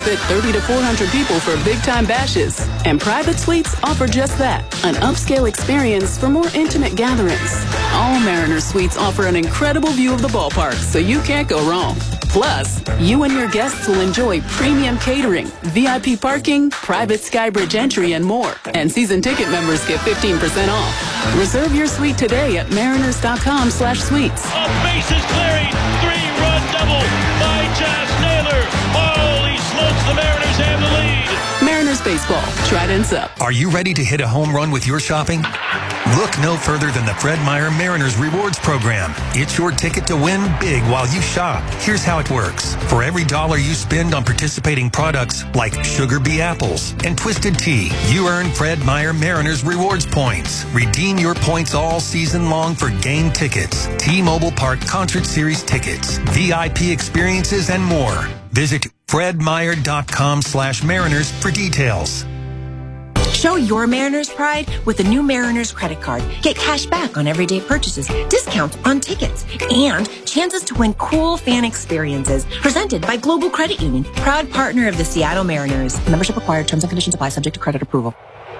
fit 30 to 400 people for big-time bashes. And private suites offer just that, an upscale experience for more intimate gatherings. All Mariners suites offer an incredible view of the ballpark, so you can't go wrong. Plus, you and your guests will enjoy premium catering, VIP parking, private Skybridge entry, and more. And season ticket members get 15% off. Reserve your suite today at mariners.com/suites. Bases clearing, 3-run double by Josh Naylor. Holy smokes, the Mariners have the lead. Mariners baseball, Trident's up. Are you ready to hit a home run with your shopping? Look no further than the Fred Meyer Mariners Rewards Program. It's your ticket to win big while you shop. Here's how it works. For every $1 you spend on participating products like Sugar Bee Apples and Twisted Tea, you earn Fred Meyer Mariners Rewards points. Redeem your points all season long for game tickets, T-Mobile Park Concert Series tickets, VIP experiences, and more. Visit fredmeyer.com/Mariners for details. Show your Mariners pride with the new Mariners credit card. Get cash back on everyday purchases, discounts on tickets, and chances to win cool fan experiences. Presented by Global Credit Union, proud partner of the Seattle Mariners. Membership required. Terms and conditions apply. Subject to credit approval.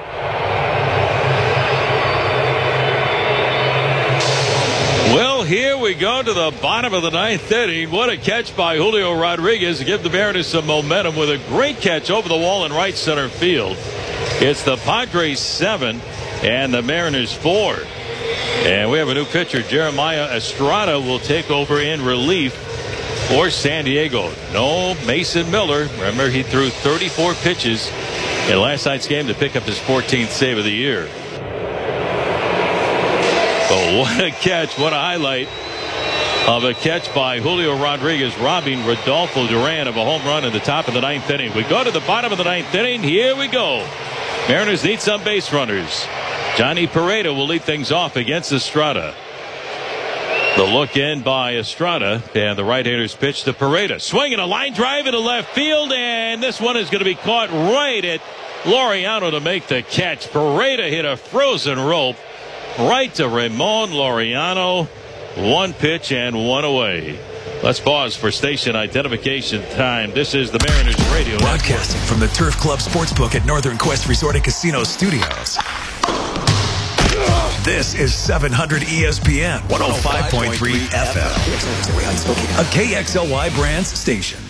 Well, here we go to the bottom of the ninth inning. What a catch by Julio Rodriguez to give the Mariners some momentum with a great catch over the wall in right center field. It's the Padres 7 and the Mariners 4. And we have a new pitcher. Jeremiah Estrada will take over in relief for San Diego. No Mason Miller. Remember, he threw 34 pitches in last night's game to pick up his 14th save of the year. But what a catch. What a highlight of a catch by Julio Rodriguez, robbing Rodolfo Duran of a home run in the top of the ninth inning. We go to the bottom of the ninth inning. Here we go. Mariners need some base runners. Johnny Pereda will lead things off against Estrada. The look in by Estrada, and the right-hander's pitch to Pereda. Swinging a line drive into left field, and this one is going to be caught right at Laureano to make the catch. Pereda hit a frozen rope right to Ramon Laureano. One pitch and one away. Let's pause for station identification time. This is the Mariners Radio Broadcasting from the Turf Club Sportsbook at Northern Quest Resort and Casino Studios. This is 700 ESPN 105.3 FM. A KXLY Brands station.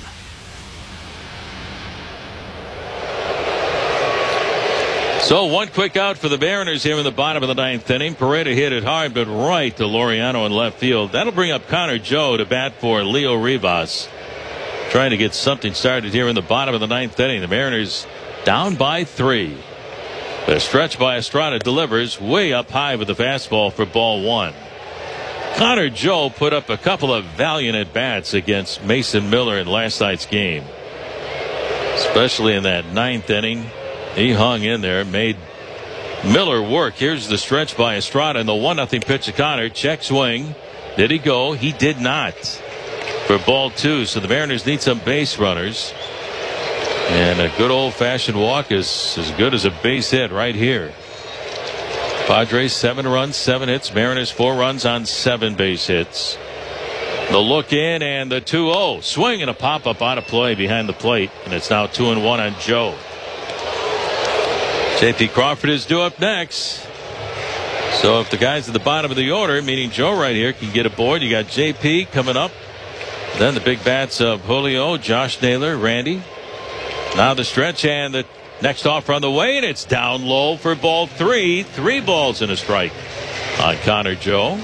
So one quick out for the Mariners here in the bottom of the ninth inning. Pereda hit it hard, but right to Laureano in left field. That'll bring up Connor Joe to bat for Leo Rivas. Trying to get something started here in the bottom of the ninth inning. The Mariners down by 3. The stretch by Estrada delivers way up high with the fastball for ball 1. Connor Joe put up a couple of valiant at-bats against Mason Miller in last night's game. Especially in that ninth inning. He hung in there, made Miller work. Here's the stretch by Estrada and the 1-0 pitch to Connor. Check swing. Did he go? He did not. For ball 2. So the Mariners need some base runners. And a good old-fashioned walk is as good as a base hit right here. Padres 7 runs, 7 hits. Mariners 4 runs on 7 base hits. The look in and the 2-0. Swing and a pop-up out of play behind the plate. And it's now 2-1 on Joe. J.P. Crawford is due up next. So if the guys at the bottom of the order, meaning Joe right here, can get aboard, you got J.P. coming up. Then the big bats of Julio, Josh Naylor, Randy. Now the stretch and the next offer on the way, and it's down low for ball 3. 3 balls and a strike on Connor Joe.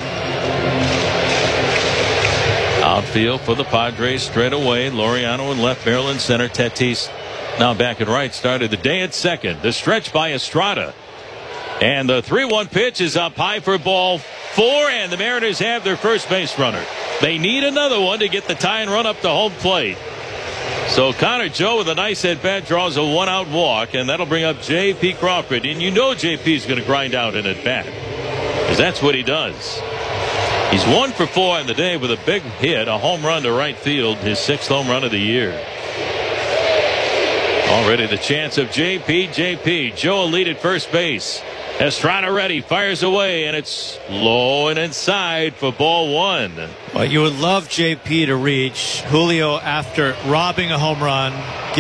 Outfield for the Padres straight away. Laureano in left, Maryland center. Tatis now back and right. Started the day at second. The stretch by Estrada. And the 3-1 pitch is up high for ball 4. And the Mariners have their first base runner. They need another one to get the tie and run up to home plate. So Connor Joe with a nice at-bat draws a 1-out walk. And that'll bring up J.P. Crawford. And you know J.P.'s going to grind out an at-bat, because that's what he does. He's 1 for 4 on the day with a big hit, a home run to right field, his 6th home run of the year. Already the chance of J.P. Joe lead at first base. Estrada ready, fires away, and it's low and inside for ball 1. Well, you would love J.P. to reach Julio after robbing a home run.